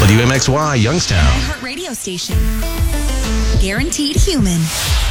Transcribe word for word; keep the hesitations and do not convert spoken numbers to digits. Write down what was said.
W M X Y, Youngstown. iHeart radio station. Guaranteed human.